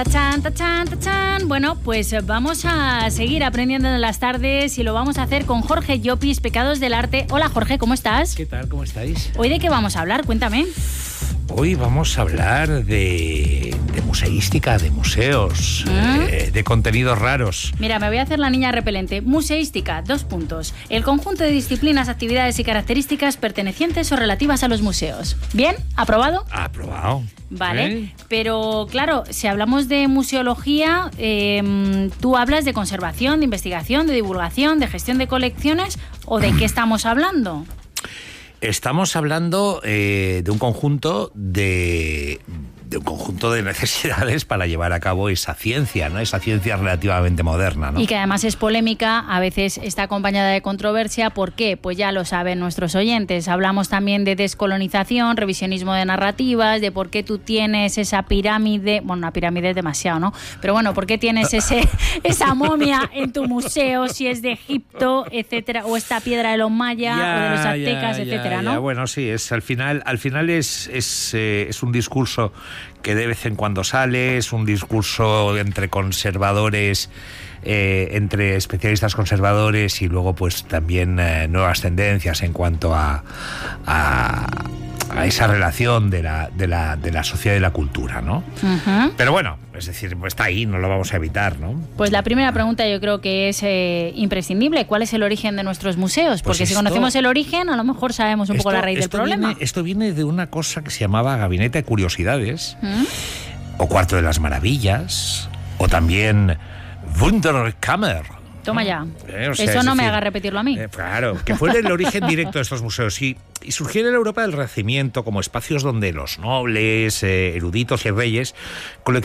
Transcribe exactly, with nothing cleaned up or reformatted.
Tachan, tachan, tachan. Bueno, pues vamos a seguir aprendiendo en las tardes y lo vamos a hacer con Jorge Llopis, Pecados del Arte. Hola Jorge, ¿cómo estás? ¿Qué tal? ¿Cómo estáis? ¿Hoy de qué vamos a hablar? Cuéntame. Hoy vamos a hablar de, de museística, de museos, ¿Mm? eh, de contenidos raros. Mira, me voy a hacer la niña repelente. Museística, dos puntos. El conjunto de disciplinas, actividades y características pertenecientes o relativas a los museos. ¿Bien? ¿Aprobado? Aprobado. Vale, ¿Eh? Pero claro, si hablamos de museología, eh, tú hablas de conservación, de investigación, de divulgación, de gestión de colecciones, ¿o de qué estamos hablando? Estamos hablando eh, de un conjunto de, de un conjunto de necesidades para llevar a cabo esa ciencia, ¿no? Esa ciencia relativamente moderna, ¿no? Y que además es polémica, a veces está acompañada de controversia. ¿Por qué? Pues ya lo saben nuestros oyentes. Hablamos también de descolonización, revisionismo de narrativas, de por qué tú tienes esa pirámide, bueno, una pirámide es demasiado, ¿no? Pero bueno, ¿por qué tienes ese esa momia en tu museo, si es de Egipto, etcétera, o esta piedra de los mayas, Ya, o de los ya, aztecas, ya, etcétera, ya. ¿no? Bueno, sí, es al final, al final es, es, eh, es un discurso que de vez en cuando sale, es un discurso entre conservadores, eh, entre especialistas conservadores y luego pues también eh, nuevas tendencias en cuanto a, a, a esa relación de la, de, la, de la sociedad y la cultura, ¿no? Uh-huh. Pero bueno, es decir, pues está ahí, no lo vamos a evitar, ¿no? Pues la primera pregunta yo creo que es eh, imprescindible. ¿Cuál es el origen de nuestros museos? Porque Pues si esto, conocemos el origen, a lo mejor sabemos un esto, poco la raíz del esto problema. Viene, esto viene de una cosa que se llamaba Gabinete de Curiosidades, ¿Mm? o Cuarto de las Maravillas, o también Wunderkammer. Toma ya. Eh, o sea, Eso es no me decir, haga repetirlo a mí. Eh, claro, que fue el origen directo de estos museos. Y, y surgió en la Europa del Renacimiento como espacios donde los nobles, eh, eruditos y reyes